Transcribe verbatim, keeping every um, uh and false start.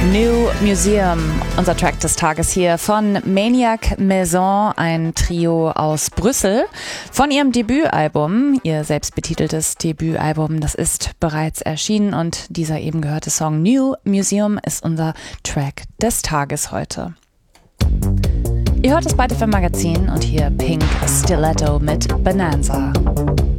New Museum, unser Track des Tages hier von Maniac Maison, ein Trio aus Brüssel. Von ihrem Debütalbum, ihr selbstbetiteltes Debütalbum, das ist bereits erschienen und dieser eben gehörte Song New Museum ist unser Track des Tages heute. Ihr hört das Byte F M Magazin und hier Pink Stiletto mit Bonanza.